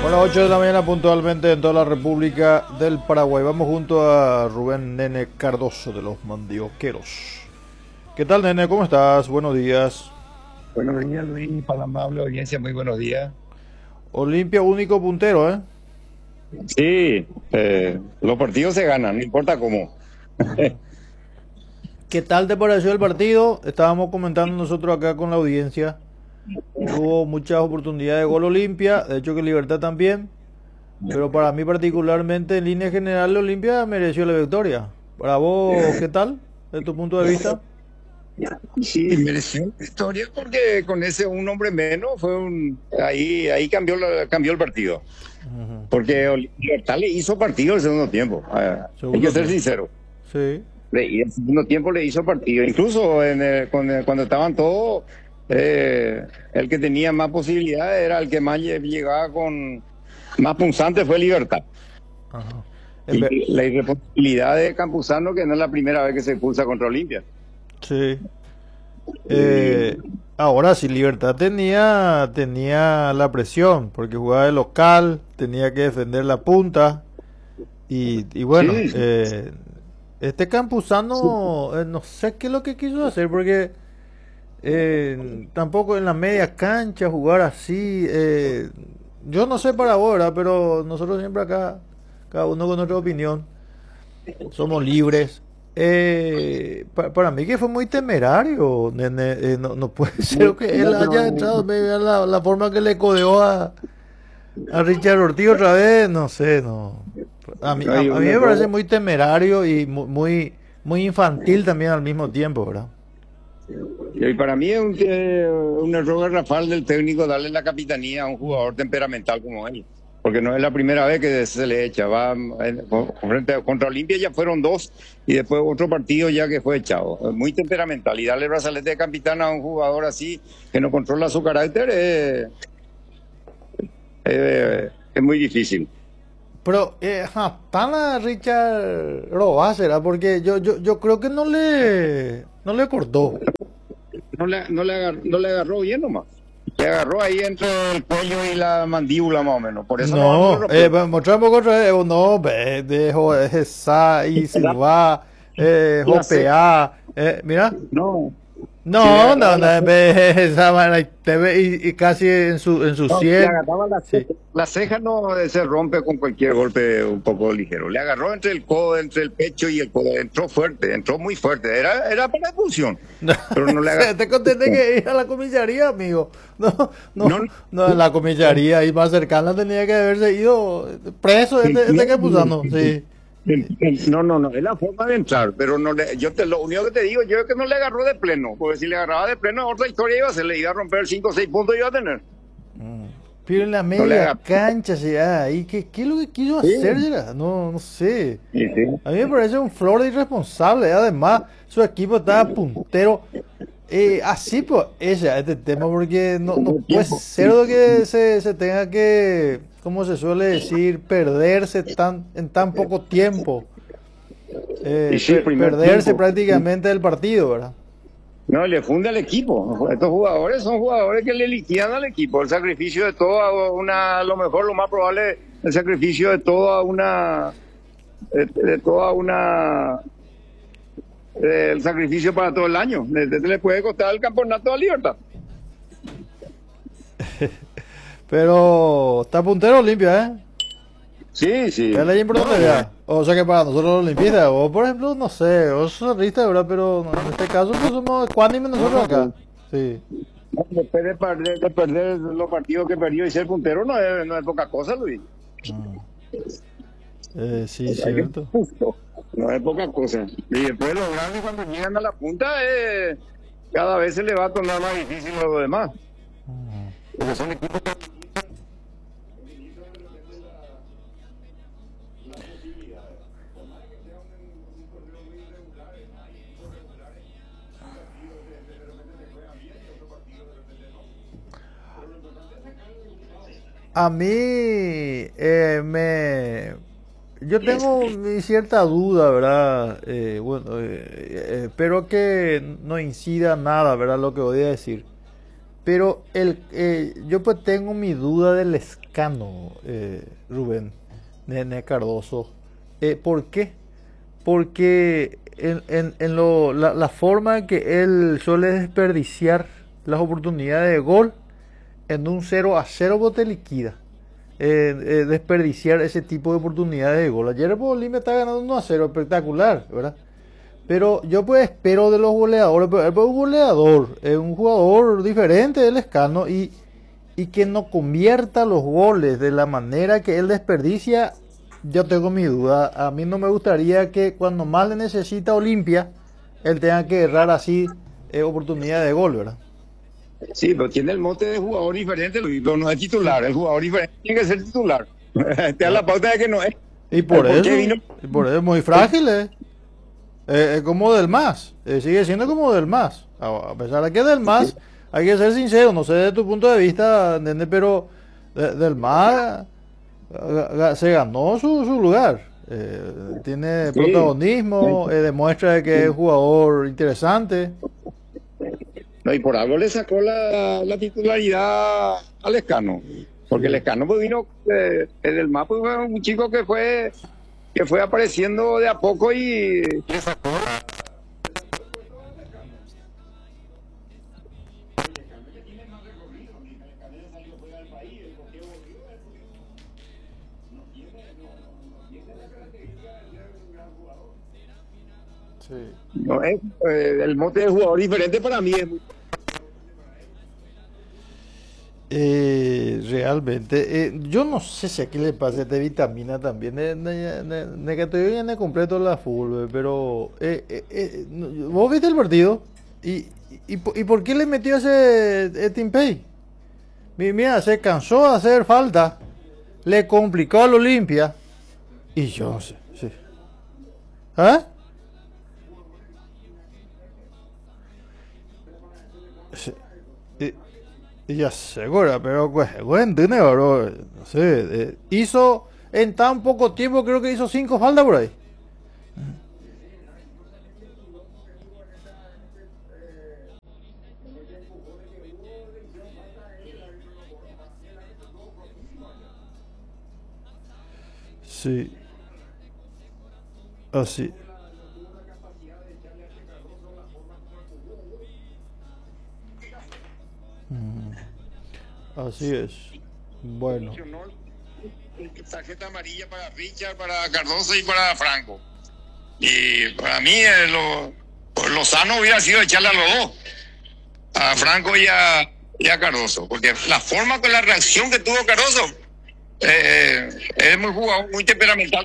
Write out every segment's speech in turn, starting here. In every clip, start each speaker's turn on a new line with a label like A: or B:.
A: Bueno, 8 de la mañana puntualmente en toda la República del Paraguay. Vamos junto a Rubén Nene Cardoso de los Mandioqueros. ¿Qué tal, Nene? ¿Cómo estás? Buenos días.
B: Buenos días, Luis, para la amable audiencia, muy buenos días.
A: Olimpia único puntero, ¿eh?
B: Sí, los partidos se ganan, no importa cómo.
A: ¿Qué tal te pareció el partido? Estábamos comentando nosotros acá con la audiencia. Tuvo muchas oportunidades de gol Olimpia, de hecho que Libertad también. Pero para mí particularmente, en línea general, Olimpia mereció la victoria. Para vos, ¿qué tal? De tu punto de vista.
B: Sí, mereció la victoria porque con ese un hombre menos ahí cambió el partido.
A: Ujú.
B: Porque Libertad le hizo partido el segundo tiempo. Hay que
A: Segundo
B: ser
A: tiempo.
B: sincero.
A: Sí.
B: Y el segundo tiempo le hizo partido. Incluso cuando estaban todos, el que tenía más posibilidades era el que más llegaba con más punzante fue Libertad.
A: Ajá. En ve-
B: Y la irresponsabilidad de Campuzano, que no es la primera vez que se expulsa contra Olimpia.
A: Sí. Eh, Ahora sí, Libertad tenía la presión, porque jugaba de local, tenía que defender la punta. Y bueno,
B: Sí,
A: este
B: sí.
A: Campuzano, no sé qué es lo que quiso hacer, porque tampoco en la media cancha jugar así. Yo no sé para ahora, pero nosotros siempre acá, cada uno con nuestra opinión, somos libres. Para mí que fue muy temerario, nene. No puede ser que él
B: No,
A: haya entrado, me vea la forma que le codeó a Richard Ortiz otra vez, no sé, no.
B: no hay
A: A
B: un
A: mí me parece
B: error.
A: muy temerario y muy infantil también al mismo tiempo, ¿verdad?
B: Y para mí es un error garrafal del técnico darle la capitanía a un jugador temperamental como él. Porque no es la primera vez que se le echa. Contra Olimpia ya fueron dos y después otro partido ya que fue echado. Es muy temperamental. Y darle el brazalete de capitán a un jugador así que no controla su carácter es muy difícil.
A: Pero, tan a Richard Rojas será porque yo creo que no le cortó.
B: No le agarró bien nomás. Le agarró ahí entre el cuello y la mandíbula más o menos. Por eso no le
A: No,
B: rompió.
A: mostrar un poco otra vez, no, ve, dejo esa y
B: La,
A: Silva,
B: la ceja,
A: Jopea, mira.
B: no. Si le
A: No, no,
B: agarraba la
A: no,
B: ceja,
A: ve, esa vaina, te ve y casi en su
B: no, le
A: 100.
B: agarraba
A: Sí.
B: la ceja no se rompe con cualquier golpe un poco ligero. Le agarró entre el codo, entre el pecho y el codo. Entró fuerte, entró muy fuerte. Era para expulsión,
A: No,
B: pero no le agarró.
A: te conté que ir a la comisaría, amigo. No,
B: No,
A: no, no, a la comisaría ahí más cercana tenía que haberse ido preso este que pusando, sí.
B: no, es la forma de entrar, pero lo único que te digo yo es que no le agarró de pleno, porque si le agarraba de pleno, otra historia iba a ser, le iba a romper 5 o 6 puntos y iba a tener.
A: Pero en la
B: No le
A: media
B: agarró.
A: cancha, ya, y qué es lo que quiso hacer,
B: Sí,
A: ya? No sé.
B: sí, sí.
A: A mí me parece un flor de irresponsable. Además, su equipo estaba puntero. Así pues, este tema, porque no
B: Como
A: puede
B: tiempo.
A: ser de que se tenga que, como se suele decir, perderse en tan poco tiempo.
B: Y sí, primer
A: Perderse
B: tiempo.
A: prácticamente del partido, ¿verdad?
B: No, le funde al equipo. Estos jugadores son jugadores que le liquidan al equipo. El sacrificio de toda a lo mejor, lo más probable, el sacrificio de toda una, el sacrificio para todo el año. Le puede costar el campeonato a Libertad.
A: Pero está puntero limpia, ¿eh?
B: Sí,
A: Es
B: sí.
A: la
B: No,
A: importante ya. O sea que para nosotros los limpistas, o por ejemplo, no sé, vos sos rista, ¿verdad? Pero no, en este caso pues somos ecuánimes nosotros acá.
B: no,
A: Sí.
B: después de perder los partidos que perdió y ser puntero no es poca cosa, Luis.
A: Mm. Sí,
B: Hay que ser
A: cierto.
B: justo. No es poca cosa. Y después los grandes cuando llegan a la punta, cada vez se le va a tornar más difícil a los demás.
A: Mm.
B: Porque son equipos que
A: A mí, yo tengo mi cierta duda, ¿verdad? Bueno, espero que no incida nada, ¿verdad? Lo que voy a decir. pero yo pues tengo mi duda del Lescano, Rubén, Nene Cardoso. ¿Por qué? Porque la forma en que él suele desperdiciar las oportunidades de gol en un 0-0 bote liquida. Desperdiciar ese tipo de oportunidades de gol. Ayer el Bolívar está ganando 1-0, espectacular, ¿verdad? Pero yo pues espero de los goleadores, pero él es un goleador, es un jugador diferente del Lescano y que no convierta los goles de la manera que él desperdicia, yo tengo mi duda. A mí no me gustaría que cuando más le necesita Olimpia, él tenga que errar así oportunidad de gol, ¿verdad?
B: Sí, pero tiene el mote de jugador diferente, Luis, pero no es titular. El jugador diferente tiene que ser titular. Te da la pauta de que no es.
A: Y por eso es muy frágil, es como del MAS, sigue siendo como del MAS. A pesar de que del MAS, hay que ser sincero, no sé de tu punto de vista, ¿entiendes? Pero del MAS se ganó su lugar. Tiene protagonismo, demuestra que es un jugador interesante.
B: No, y por algo le sacó la titularidad al Lescano. Porque el Lescano pues vino del MAS, pues fue un chico que fue apareciendo de a poco y le sacó.
A: Sí.
B: No es el mote de jugador diferente para mí es muy...
A: Realmente, yo no sé si aquí le pasa de vitamina también, que estoy bien completo la fútbol, pero vos viste el partido y por qué le metió ese Timpey. Mira, se cansó de hacer falta, le complicó al Olimpia y yo no sé, sí. ¿Ah? Sí. Y ya segura, pero pues, bueno, bro, no sé, hizo en tan poco tiempo, creo que hizo 5 faltas por ahí. Sí, así. Así es. Bueno.
B: Tarjeta amarilla para Richard, para Cardoso y para Franco. Y para mí lo sano hubiera sido echarle a los dos, a Franco y a Cardoso, porque la forma con la reacción que tuvo Cardoso es muy jugador, muy temperamental.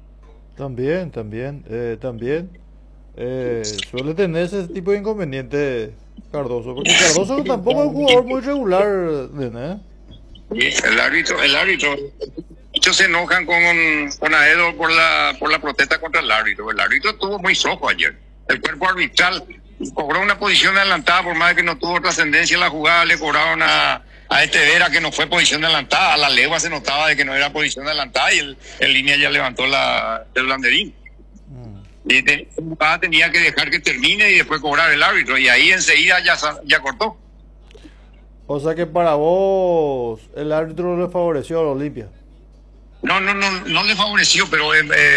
A: También. Suele tener ese tipo de inconveniente Cardoso, porque Cardoso tampoco es un jugador muy regular, ¿eh?
B: El árbitro, muchos se enojan con Aedo por la protesta contra el árbitro. El árbitro estuvo muy flojo ayer. El cuerpo arbitral cobró una posición adelantada, por más de que no tuvo trascendencia en la jugada, le cobraron a este Vera que no fue posición adelantada. A la legua se notaba de que no era posición adelantada y el línea ya levantó el banderín. Y tenía que dejar que termine y después cobrar el árbitro, y ahí enseguida ya cortó.
A: O sea que para vos el árbitro le favoreció a la Olimpia.
B: No le favoreció, pero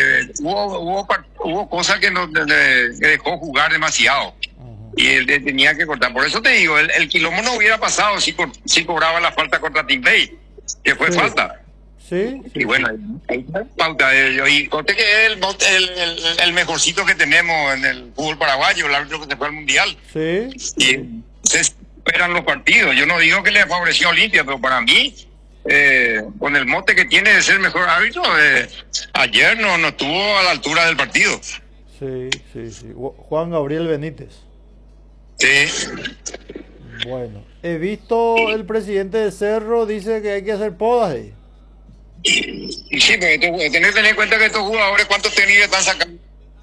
B: hubo cosas que dejó jugar demasiado. Y él tenía que cortar. Por eso te digo, el quilombo no hubiera pasado si cobraba la falta contra Timbey, que fue falta.
A: Sí.
B: Y bueno, ahí está la pauta. Y corte que es el mejorcito que tenemos en el fútbol paraguayo, el árbitro que se fue al mundial.
A: Sí.
B: Y se esperan los partidos. Yo no digo que le favoreció a Olimpia, pero para mí, con el mote que tiene de ser el mejor árbitro, ayer no estuvo a la altura del partido.
A: Sí. Juan Gabriel Benítez.
B: Sí.
A: Bueno, he visto el presidente de Cerro dice que hay que hacer podas ahí.
B: Y sí, pero tenés que tener en cuenta que estos jugadores, ¿cuántos técnicos están sacando?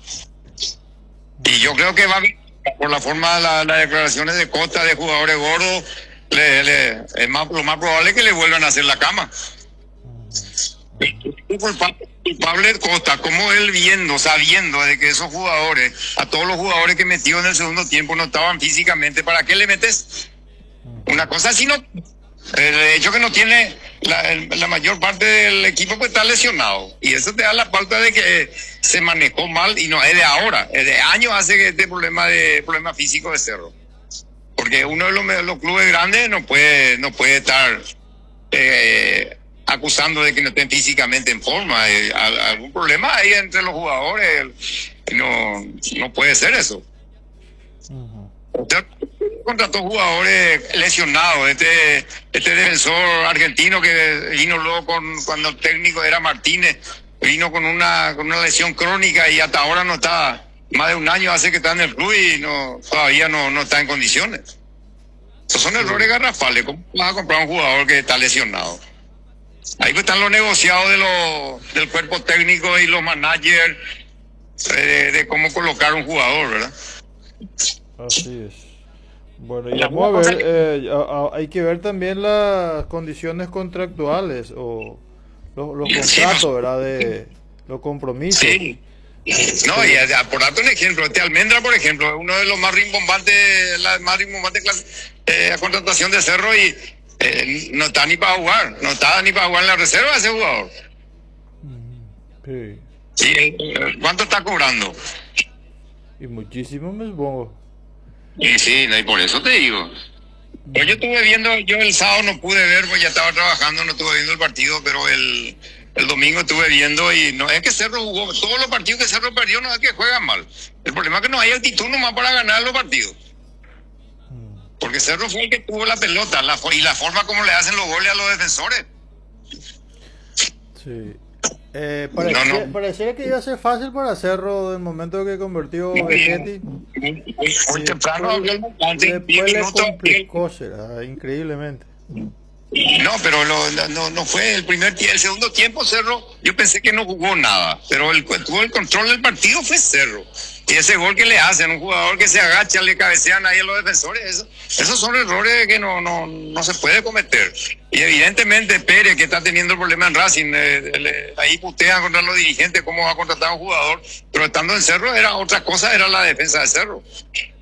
B: Y yo creo que va por la forma de las declaraciones de Costa de jugadores gordos, lo más probable es que le vuelvan a hacer la cama. Culpable de Costa, como él sabiendo de que esos jugadores, a todos los jugadores que metió en el segundo tiempo no estaban físicamente, ¿para qué le metes? Una cosa así no. De hecho que no tiene la mayor parte del equipo, pues está lesionado. Y eso te da la pauta de que se manejó mal y no es de ahora, es de años hace que este problema físico de Cerro. Porque uno de los clubes grandes no puede estar acusando de que no estén físicamente en forma. Algún problema hay entre los jugadores. No puede ser eso. Usted contrató jugadores lesionados. Este defensor argentino que vino luego cuando el técnico era Martínez, vino con una lesión crónica y hasta ahora no está. Más de un año hace que está en el club y todavía no está en condiciones. Esos son errores garrafales. ¿Cómo vas a comprar un jugador que está lesionado? Ahí pues están los negociados del cuerpo técnico y los managers de cómo colocar un jugador, ¿verdad?
A: Así es. Bueno, y vamos a ver, hay que ver también las condiciones contractuales o los contratos, ¿verdad? De los compromisos.
B: Sí. No, y por darte un ejemplo, Almendra, por ejemplo, es uno de los más rimbombantes, la más rimbombantes contratación de Cerro y no está ni para jugar, en la reserva ese jugador.
A: Sí.
B: Sí, ¿cuánto está cobrando?
A: Y muchísimo me supongo.
B: Y sí, y por eso te digo. Pues yo estuve viendo, yo el sábado no pude ver, pues ya estaba trabajando, no estuve viendo el partido, pero el domingo estuve viendo y no es que Cerro jugó, todos los partidos que Cerro perdió no es que juegan mal. El problema es que no hay actitud nomás para ganar los partidos. Porque Cerro fue el que tuvo la pelota y la forma como le hacen los goles a los defensores.
A: Sí. Pareciera que iba a ser fácil para Cerro del momento que convirtió Vegetti.
B: Muy temprano.
A: Después le complicó, será increíblemente.
B: No, pero no fue el segundo tiempo Cerro, yo pensé que no jugó nada, pero tuvo el control del partido fue Cerro. Y ese gol que le hacen, un jugador que se agacha, le cabecean ahí a los defensores, esos son errores que no se puede cometer. Y evidentemente Pérez, que está teniendo el problema en Racing, ahí putean contra los dirigentes cómo va a contratar a un jugador, pero estando en Cerro era otra cosa, era la defensa de Cerro.